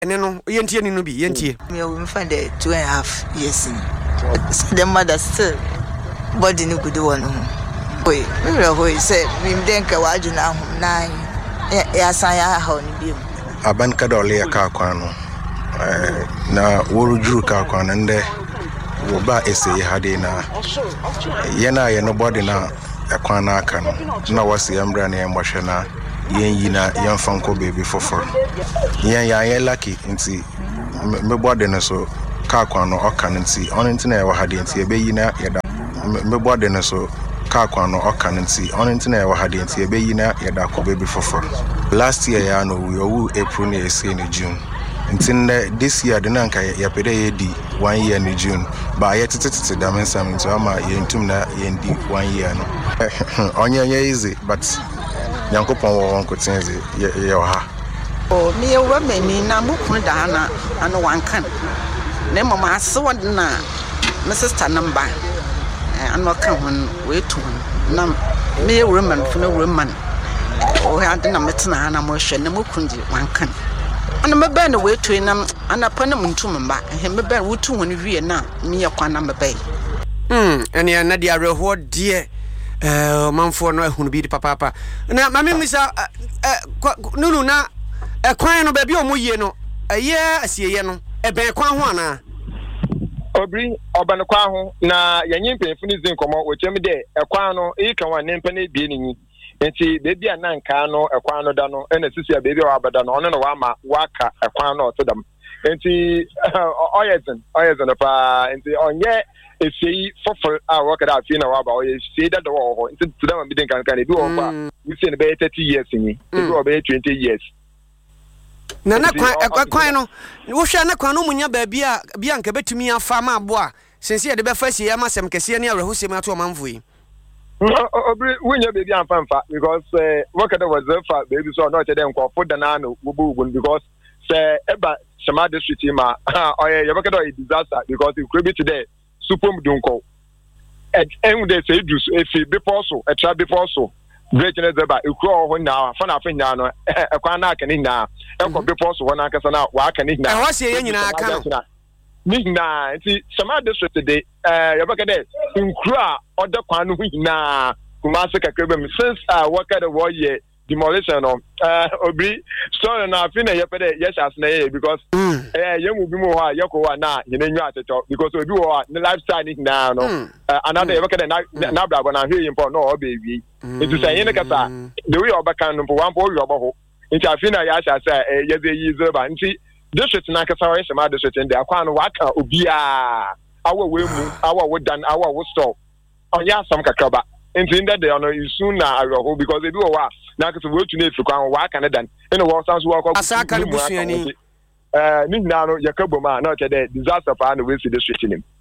no yentie ni no bi yentie me we find 2.5 years in the mother still body no good one boy me we say me denka waju na hom na ya san ya ha oni bi aban ka dole ya ka kwan no na woruju ka kwan nde wo ba ese hade na yena ye no body na ekwan na aka no na wasi ambra na yemhwe na yen yina yen fanko baby fofor yen ya lucky nti me body no so ka kwan no oka nti on nti na ye hade nti e be yina ye da me body no so ka kwan no oka nti on nti na ye hade nti e be yina ye da ko baby fofor last year ya no we owu April na ese ni June nti this year the nanka ya pede ye di 1 year ni June ba ye tete damensam nti ama ye ntum na ye ndi 1 year no onye easy but Yankopon wo won kotenze ye ha o me wo mani na mukun da na anu wankan na mama aso na my sister number anu kan hon we tu na me wo man fu na wo man o ha de na metena na mo hwe na mukun di wankan ana me ba na we tu na ana pa na muntum mba he me ba wo tu hon wie na me ye kwa na me ba ene na dia reho de manfo no ehunu bi papa na mame misa nunu na kwan no ba bi omoyie no ye asieye no ben kwan ho ana obri oban kwan ho na yanyi mpemfu ni zin komo wochem de kwan no kan wa ne mpa na bie ni nti bebi ananka no kwan no da no na sisi a bebi wa abada no ono no wa ma waka kwan no otodam nti oyezen pa nti onye efei fofor a work that fina wa ba o say that the wo nti to them be den kan e bi wo ba we say be 30 years ni e bi wo be 20 years na kwan no wo hwa na kwan no munya ba bia nka betumi afa ma abo a sense ye de be fa sie ya masem kese ne awrehosem ato manfo yi obri wunya be bia amfa because work that was for baby so no che dem ko foda na no wo because say eba Shama district ma oye you work a disaster because it could be today supom dunko and they say do if before so a trap before so great nezeba ikro ho na fa na fa nya no e kwa na aka ni na e ko before so na aka sana wa aka ni na e ho se ye nyina aka no ni na nti Shama district today you baka dey nkru a oda kwa no hina kuma se kakra bem since work at the war year demolition of obri so na fi na yepede yes as na because yemu bi mo ha yakowa na yenenyu ateto because obi wo na lifestyle ni na no another yebeka na brabo na hwe yimpo no oba ewi it say yin kasa the way obaka no po wan po wi obo nti afi na ya sha say yeze yi zeba nti district na kasa wa Shama district ndi akwa no waka obi a awo we mu awo wo dan awo wo store onya sam kakaba nti ndede ono isu na aroho because ebi wo wa na kasa wo tu na efi kwan wa aka ne dan ene wo san so wo kwa asaka busuani ni na no yakaboma na o che de disaster pa na we see district nim